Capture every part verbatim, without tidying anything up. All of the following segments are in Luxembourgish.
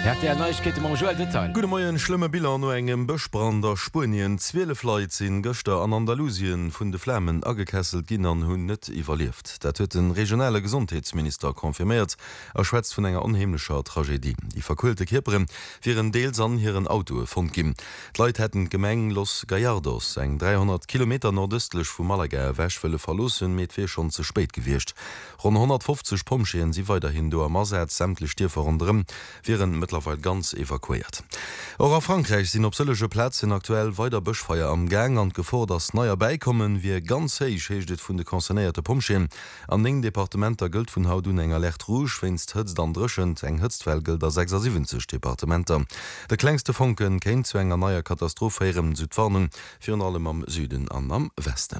Ja, der Neuigkeit im Joel Detail. Gute Morgen, schlimme Bilder no engem Böschbrand der Spanien. Zwölf Leute sind gestern an Andalusien von den Flammen angekesselt ginnern hun net überlebt. Dat huet den regionale Gesundheitsminister konfirmiert, er schwätzt von enger unheimlicher Tragödie. Die verkohlte Kipperen wären Deels an ihren Auto von Gim. Die Leute hätten Gemeng Los Gallardos, eng dreihundert Kilometer nordöstlich von Malaga, Wäschwelle verlosen, mit wir schon zu spät gewircht. Rund hundertfünfzig Pomschen sie weiterhin do am Asset, sämtlich Stierfer anderem, wären mittlerweile ganz evakuiert. Auch auf Frankreich sind op sëllege Plätzen aktuell weiter Buschfeier am Gang an Gefahr, dass neuer beikommen, wie ganz heich hecht vun de konzernierte Pomschen. An eng Departementer gilt vun haut un enger Lecht rouge, wennst hëtzt dann drschend eng Hëtztwell gilt der sechsundsiebzig Departementer. De klengste Funken kéint zu enger neuer Katastropheem Südwarnung, fir allem am Süden an am Westen.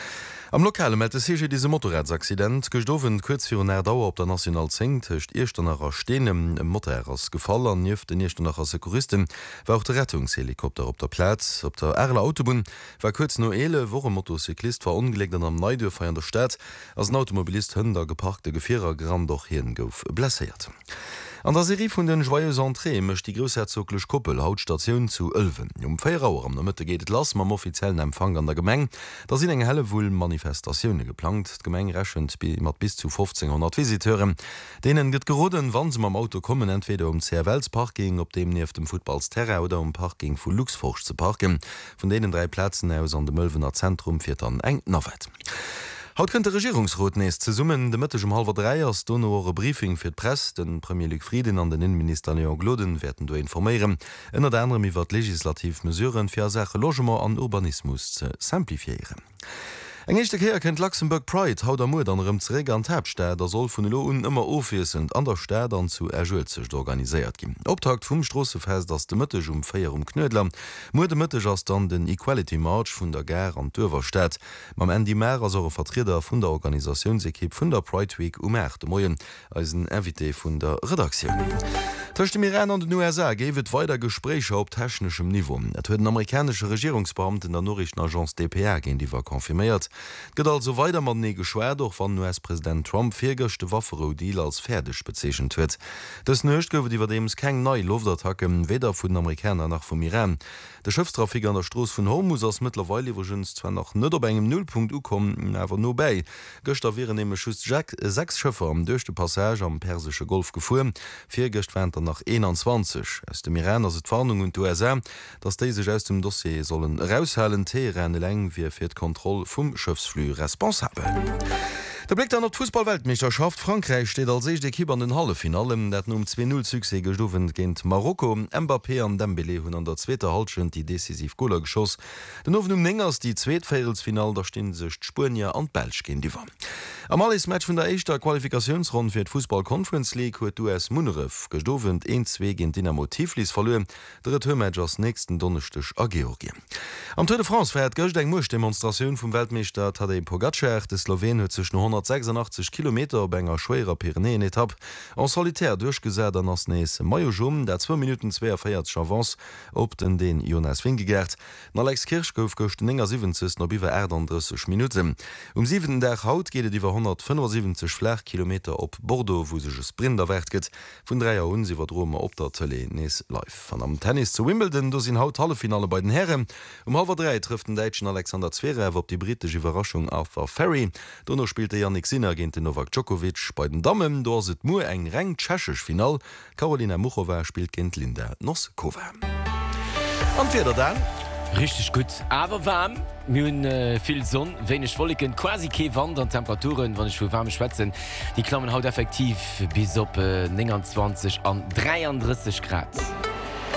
Am Lokale meldete sich diese Motorradaccident gestofen kurz für eine Dauer op der National zehn töcht Erstener Stenem im Motor aus gefallen nieft den Erstener Sekuristen war auch der Rettungshelikopter op der Platz op der Erle Autobahn war kurz Noele wo Motorcyklist war ungelegt am Neidür feiernder Stadt als ein Automobilist Hünder geparkte Gefährer Grand doch hin gouf blessiert. An der Serie vun den Joyeux Entrée mecht die großherzoglech Koppel Hautstation zu Ölwen. Um vier Uhr am Mitte geht et lass mam offiziellen Empfang an der Gemeng, da sind eng helle wohl Manifestationen geplant. Gemeng rächend mat bis zu fünfzehnhundert Visiteuren. Denen gëtt geroden, wann sie am Auto kommen, entweder um C R Welsparking, op dem nef dem Footballsterre oder um Parking vu Luxforsch zu parken. Von denen drei Plätzen aus an dem Ölwener Zentrum fir dann eng Nowet. Haut könnte der Regierungsrat nächst zu summen, de Mitte um halber drei als Donore Briefing für die Presse, den Premier Luc Frieden an den Innenminister Leon Gloden werden du informieren, unter anderem über Legislativmesuren für Sache Logement an Urbanismus zu simplifieren. Eng echte Keer kennt Luxemburg Pride haut der Mut anderem Zräger an Tabstä, der soll vun Loen immer offiesend an der Städern zu erschulzecht organisiert gin. Optakt vum Strossefest ass de Mëtteg um Féier um Knödler, Mu de Mëtteg ass dann den Equality March vun der Gär an Döwerstädt, mam en die Mer as eure Vertreter vun der Organisationsekip vun der Pride Week um Mä de Moien als een Invité vun der Redaktion. Töchte mir an den U S A gewet weiter Gespräche op technischem Niveau. Et huet den amerikanische Regierungsbeamten der Nachrichtenagenz D P R gin die war konfirmiert. Gët also weiter man nie geschwert doch van U S-Präsident Trump virgerchte Waffero-Deal als fertig bezeschen huet. Das nøcht gowe iwwer dems keng neu Luftattacken weder vun den Amerikaner nach vum Iran. Der Schiffstrafik an der Stroos vun Hormuz ass mittlerweile iwwergens zwar noch net op engem Nullpunkt u kommen, awer no bei. Göster wären nemme schuss Jack sechs Schiffer am duerchte Passage am Persische Golf gefuhr, virgercht wären nach einundzwanzig. Aus dem Iran as et Warnung und U S A, dass dé sech aus dem Dossier sollen raushalen Teerrenne leng wie fir d Kontrolle vum Schiffsflü responsabel. Der Blick an der Fußball-Weltmeisterschaft Frankreich steht als sechste Kipp an den Hallefinale, dat um zwei null Succès gestofen gegen Marokko. Mbappé an Dembélé hun an der zweite Halbzeit die decisiv Goal geschoss. Den auf um Engers die Zweitfädelsfinal, da stehen sich Spanier an Belg gegen die Wand. Am alles Match von der ersten Qualifikationsrunde für die Fußball-Conference League hat U S Munrev gestofen eins zwei gegen Dynamo Tiflis verloren. Dritte Match als nächsten Donnerstag a Georgien. Am Tour de France fährt gleich eng Musch-Demonstration vom Weltmeister Tadej Pogacar. Der Slowen hat zwischen hundertsechsundachtzig Kilometer bei einer schwerer Pyrenäen-Etappe en solitär durchgesät an ass nees Majojum, der zwei Minuten zweiundvierzig Avance op den den Jonas Wingegert. Alex Kirsch gouf gocht den enger siebzig noch iwwer achtunddreißig Minuten. Um sieben der Haut geht iwwer hundertfünfundsiebzig Flächkilometer op Bordeaux, wo sech Sprinter wert gët. Vun dreier hun siwer Drome op der Tele nees live. Van am Tennis zu Wimbledon, do sind haut Hallefinale bei den Herren. Um halber drei trifft den Deitschen Alexander Zverev op die britische Überraschung auf der Ferry. Donno spielte Jannik Sinner gegen den Novak Djokovic. Bei den Damen do se mo eng reng tschechisch Final. Karolina Muchova spielt gegen Linda Noskova. Und wieder dann? Richtig gut, aber warm. Wir haben äh, viel Sonne, wenig Wolken, quasi keine Wand an Temperaturen, wenn ich für warme schwätzen. Die klammen haut effektiv bis auf äh, neunundzwanzig an dreiunddreißig Grad.